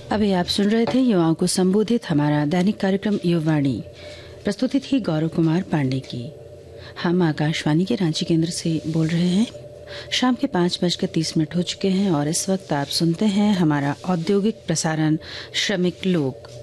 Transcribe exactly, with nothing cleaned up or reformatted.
अभी आप सुन रहे थे युवाओं को संबोधित हमारा दैनिक कार्यक्रम युवावाणी। प्रस्तुति थी गौरव कुमार पांडे की। हम आकाशवाणी के रांची केंद्र से बोल रहे हैं। शाम के पाँच बजकर तीस मिनट हो चुके हैं और इस वक्त आप सुनते हैं हमारा औद्योगिक प्रसारण श्रमिक लोक।